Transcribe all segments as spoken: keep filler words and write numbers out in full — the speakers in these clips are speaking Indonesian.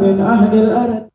من أهل الأرض.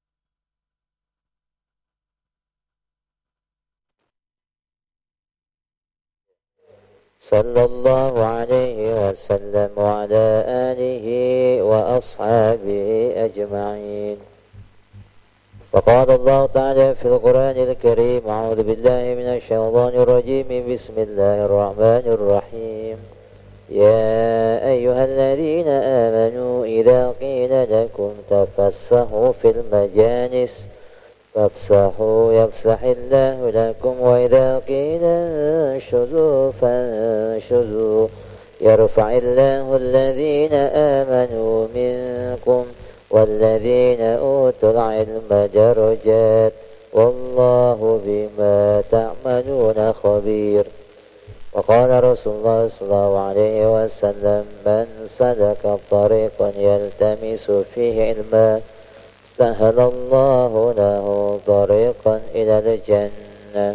صلى الله عليه وسلم وعلى آله وأصحابه أجمعين. فقال الله تعالى في القرآن الكريم: أعوذ بالله من الشيطان الرجيم، بسم الله الرحمن الرحيم. يا أيها الذين آمنوا إذا قيل لكم تفسحوا في المجالس فافسحوا يفسح الله لكم، وإذا قيل انشزوا فانشزوا يرفع الله الذين آمنوا منكم والذين أوتوا العلم درجات والله بما تعملون خبير. وقال رسول الله صلى الله عليه وسلم: من سلك طريقا يلتمس فيه علما سهل الله له طريقا إلى الجنة.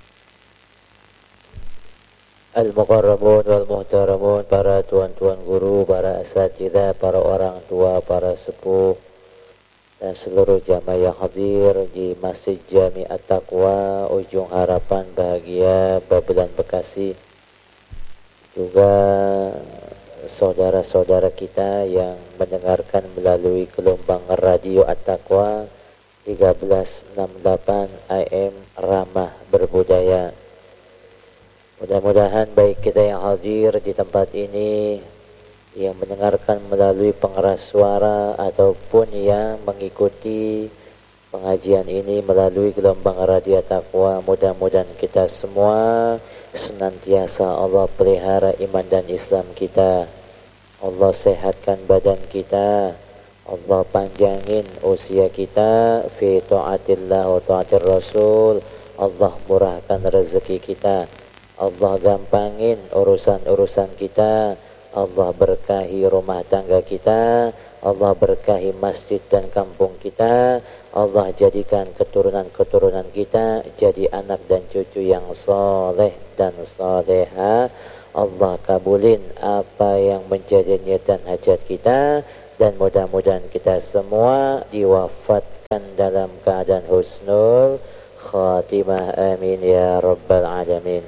Al-Muqarrabun wal-Muhtaramun, para tuan-tuan guru, para asatidzah, para orang tua, para sepuh, dan seluruh jamaah yang hadir di Masjid Jami At-Taqwa Ujung Harapan Bahagia Babelan Bekasi, juga saudara-saudara kita yang mendengarkan melalui gelombang radio At-Taqwa tiga belas enam puluh delapan A M Ramah Berbudaya. Mudah-mudahan baik kita yang hadir di tempat ini, yang mendengarkan melalui pengeras suara, ataupun yang mengikuti pengajian ini melalui gelombang radio Taqwa, mudah-mudahan kita semua senantiasa Allah pelihara iman dan Islam kita, Allah sehatkan badan kita, Allah panjangin usia kita fi ta'atillah wa ta'atir Rasul, Allah murahkan rezeki kita, Allah gampangin urusan-urusan kita, Allah berkahi rumah tangga kita, Allah berkahi masjid dan kampung kita, Allah jadikan keturunan-keturunan kita jadi anak dan cucu yang soleh dan soleha. Allah kabulin apa yang menjadi niatan hajat kita, dan mudah-mudahan kita semua diwafatkan dalam keadaan husnul khatimah, amin ya rabbal alamin.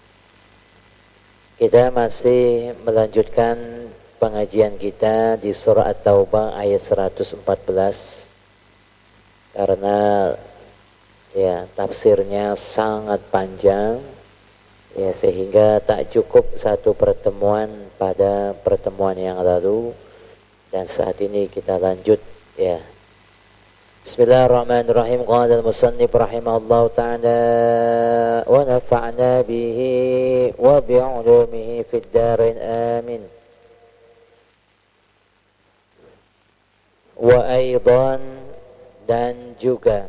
Kita masih melanjutkan pengajian kita di surah At-Taubah ayat seratus empat belas, karena ya tafsirnya sangat panjang, ya sehingga tak cukup satu pertemuan pada pertemuan yang lalu, dan saat ini kita lanjut ya. Bismillahirrahmanirrahim. Qala al-musannif rahimahullahu ta'ala wa nafa'na bihi wa bi'ulumihi fid darain amin. Wa aidan, dan juga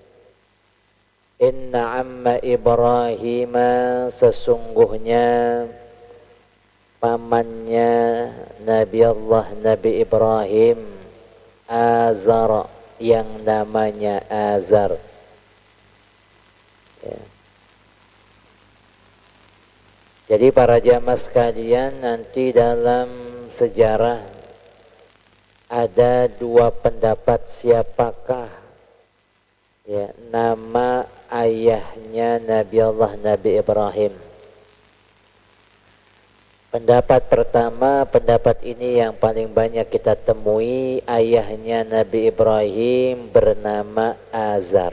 inna amma Ibrahim, sesungguhnya pamannya Nabi Allah Nabi Ibrahim, Azar, yang namanya Azar ya. Jadi para jamaah sekalian, nanti dalam sejarah ada dua pendapat siapakah ya nama ayahnya Nabi Allah Nabi Ibrahim. Pendapat pertama, pendapat ini yang paling banyak kita temui, ayahnya Nabi Ibrahim bernama Azar.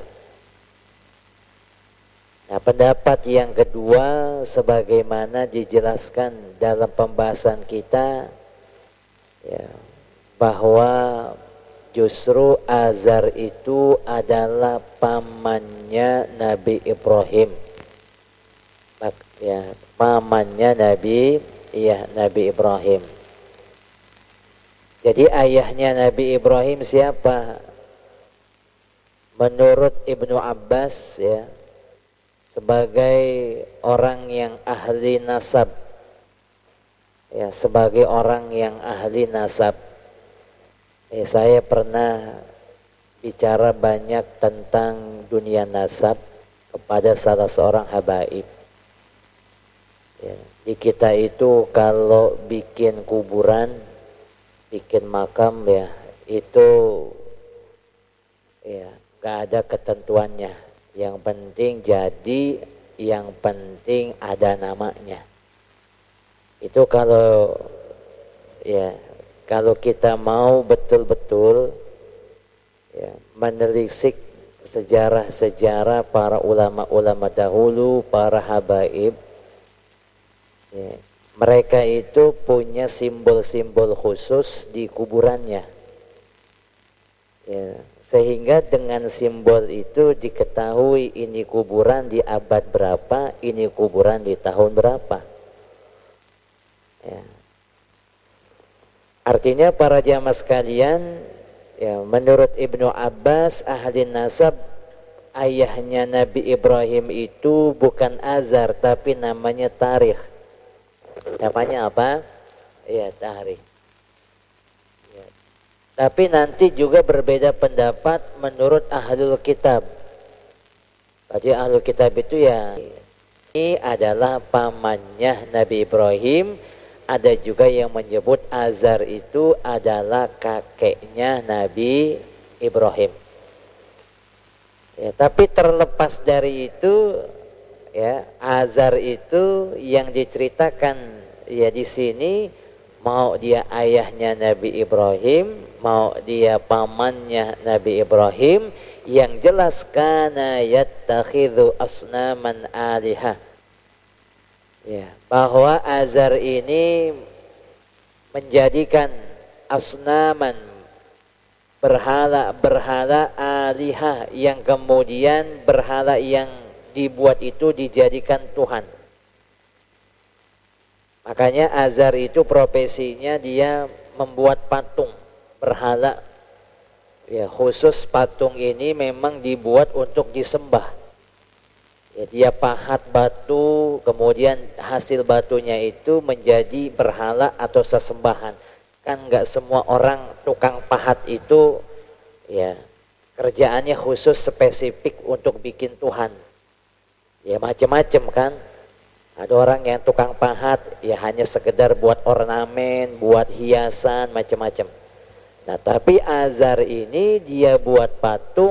Nah, pendapat yang kedua, sebagaimana dijelaskan dalam pembahasan kita ya, bahwa justru Azar itu adalah pamannya Nabi Ibrahim. Ya, pamannya Nabi Iya, Nabi Ibrahim. Jadi ayahnya Nabi Ibrahim siapa? Menurut Ibnu Abbas ya, sebagai orang yang ahli nasab. Ya, sebagai orang yang ahli nasab. Ya, saya pernah bicara banyak tentang dunia nasab kepada salah seorang habaib. Ya. Di kita itu kalau bikin kuburan, bikin makam ya, itu ada ketentuannya. Yang penting jadi, yang penting ada namanya. Itu kalau ya kalau kita mau betul-betul ya, menelisik sejarah-sejarah para ulama-ulama dahulu, para habaib, ya, mereka itu punya simbol-simbol khusus di kuburannya, ya, sehingga dengan simbol itu diketahui ini kuburan di abad berapa, ini kuburan di tahun berapa, ya. Artinya para jamaah sekalian, ya, menurut Ibnu Abbas ahli nasab, ayahnya Nabi Ibrahim itu bukan Azar tapi namanya Tarikh. Namanya apa? Ya, Tarikh. Ya. Tapi nanti juga berbeda pendapat menurut ahlul kitab. Berarti ahlul kitab itu ya ini adalah pamannya Nabi Ibrahim. Ada juga yang menyebut Azar itu adalah kakeknya Nabi Ibrahim. Ya, tapi terlepas dari itu, ya, Azar itu yang diceritakan ya di sini, mau dia ayahnya Nabi Ibrahim, mau dia pamannya Nabi Ibrahim, yang jelas kana yattakhidhu asnaman alihah. Ya, bahwa Azar ini menjadikan asnaman, berhala-berhala alihah, yang kemudian berhala yang dibuat itu dijadikan Tuhan. Makanya Azar itu profesinya dia membuat patung berhala. Ya, khusus patung ini memang dibuat untuk disembah. Ya, dia pahat batu, kemudian hasil batunya itu menjadi berhala atau sesembahan. Kan nggak semua orang tukang pahat itu ya kerjaannya khusus spesifik untuk bikin Tuhan. Ya macam-macam kan. Ada orang yang tukang pahat ya hanya sekedar buat ornamen, buat hiasan, macam-macam. Nah tapi Azar ini dia buat patung